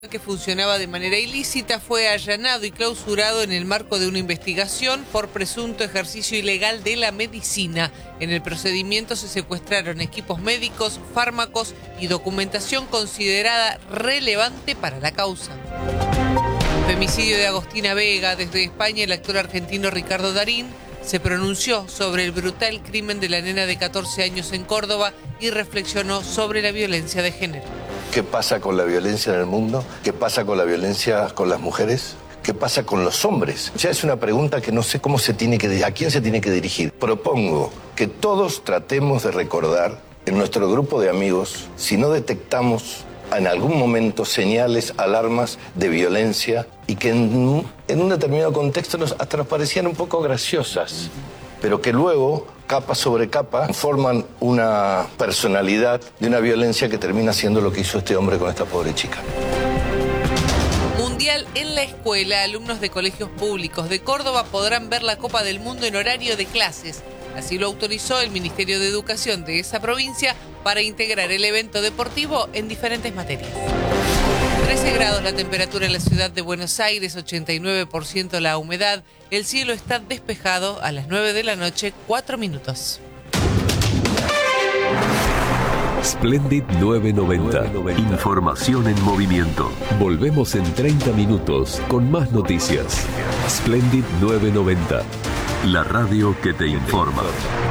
que funcionaba de manera ilícita fue allanado y clausurado en el marco de una investigación por presunto ejercicio ilegal de la medicina. En el procedimiento se secuestraron equipos médicos, fármacos y documentación considerada relevante para la causa. Femicidio de Agostina Vega. Desde España, el actor argentino Ricardo Darín se pronunció sobre el brutal crimen de la nena de 14 años en Córdoba y reflexionó sobre la violencia de género. ¿Qué pasa con la violencia en el mundo? ¿Qué pasa con la violencia con las mujeres? ¿Qué pasa con los hombres? Ya es una pregunta que no sé cómo a quién se tiene que dirigir. Propongo que todos tratemos de recordar en nuestro grupo de amigos, si no detectamos en algún momento señales, alarmas de violencia y que en un determinado contexto hasta nos parecían un poco graciosas, pero que luego, capa sobre capa, forman una personalidad de una violencia que termina siendo lo que hizo este hombre con esta pobre chica. Mundial en la escuela. Alumnos de colegios públicos de Córdoba podrán ver la Copa del Mundo en horario de clases. Así lo autorizó el Ministerio de Educación de esa provincia para integrar el evento deportivo en diferentes materias. 13 grados la temperatura en la ciudad de Buenos Aires, 89% la humedad. El cielo está despejado a las 9 de la noche, 4 minutos. Splendid 990. Información en movimiento. Volvemos en 30 minutos con más noticias. Splendid 990. La radio que te informa.